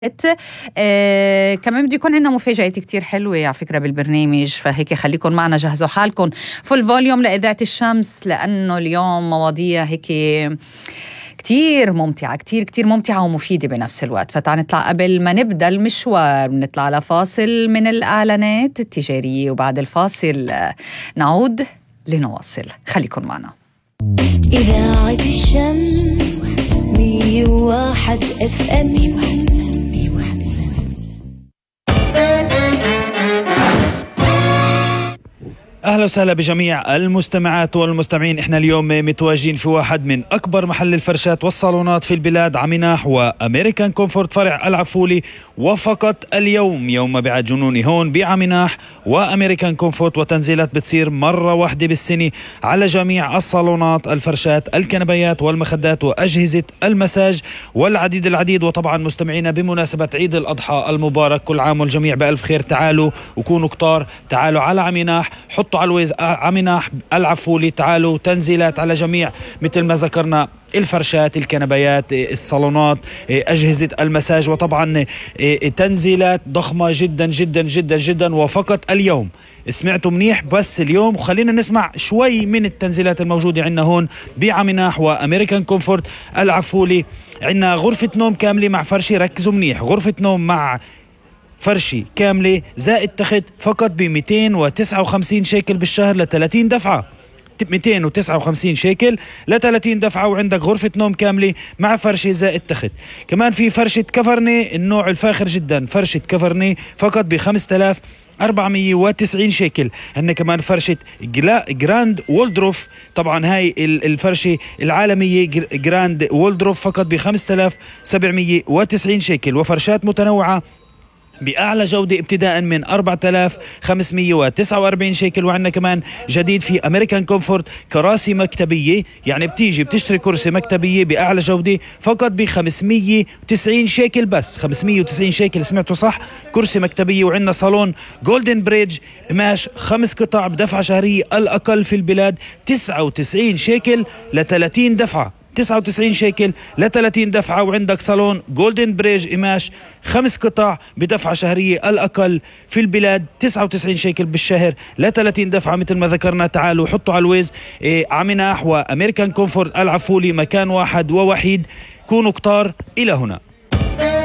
كمان بده يكون عندنا مفاجآت كتير حلوة على فكرة بالبرنامج، فهيك خليكن معنا، جهزوا حالكن فول فوليوم لإذاعة الشمس، لأنه اليوم مواضيع هيك كتير ممتعة، كتير كتير ممتعة ومفيدة بنفس الوقت. فتعال نطلع قبل ما نبدأ المشوار، نطلع على فاصل من الإعلانات التجارية، وبعد الفاصل نعود لنواصل. خليكن معنا. إذاعة الشمس 101 FM. أهلا وسهلا بجميع المستمعات والمستمعين. إحنا اليوم متواجدين في واحد من أكبر محل الفرشات والصالونات في البلاد، عميناح وأمريكان كومفورت فرع العفولي. وفقط اليوم يوم بعد جنوني هون بعميناح وأمريكان كومفورت، وتنزيلات بتصير مرة واحدة بالسنة على جميع الصالونات، الفرشات، الكنبيات والمخدات وأجهزة المساج والعديد. وطبعا مستمعينا بمناسبة عيد الأضحى المبارك، كل عام والجميع بألف خير. تعالوا وكونوا كتار، تعالوا على عميناح، حطوا على الويز عميناح العفولي، تعالوا. تنزيلات على جميع مثل ما ذكرنا الفرشات، الكنبيات، الصالونات، أجهزة المساج، وطبعا تنزيلات ضخمة جدا جدا جدا جدا. وفقط اليوم، سمعتوا منيح، بس اليوم. خلينا نسمع شوي من التنزيلات الموجودة عندنا هون بعميناح وأمريكان كومفورت العفولي. عندنا غرفة نوم كاملة مع فرشة، ركزوا منيح، غرفة نوم مع فرشي كاملة زائد تخت فقط ب 259 شيكل بالشهر ل30 دفعة. 259 شيكل ل30 دفعة، وعندك غرفة نوم كاملة مع فرشة زائد تخت. كمان في فرشة كفرني، النوع الفاخر جدا، فرشة كفرني فقط ب 5490 شيكل. عندنا كمان فرشة جراند وولدروف، طبعا هاي الفرشة العالمية جراند وولدروف فقط ب 5790 شيكل. وفرشات متنوعة بأعلى جودة ابتداء من 4549 شيكل. وعندنا كمان جديد في أمريكان كومفورت كراسي مكتبية، يعني بتشتري كرسي مكتبية بأعلى جودة فقط ب 590 شيكل بس. 590 شيكل، سمعتوا صح، كرسي مكتبية. وعندنا صالون جولدن بريدج قماش 5 قطع بدفعة شهرية الأقل في البلاد 99 شيكل ل30 دفعة. 99 شيكل ل30 دفعة. وعندك صالون جولدن بريج قماش 5 قطع بدفعة شهرية الأقل في البلاد 99 شيكل بالشهر ل30 دفعة مثل ما ذكرنا. تعالوا حطوا على الويز عميناح وأمريكان كومفورت العفولي، مكان واحد ووحيد، كونوا كتار. إلى هنا.